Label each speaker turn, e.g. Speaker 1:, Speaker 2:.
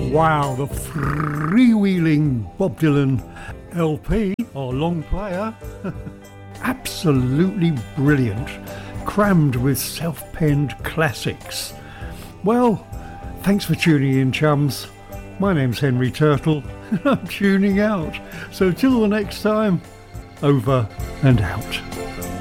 Speaker 1: Wow, the freewheeling Bob Dylan LP, or long player, absolutely brilliant, crammed with self-penned classics. Well, thanks for tuning in, chums. My name's Henry Turtle, and I'm tuning out. So till the next time, over and out.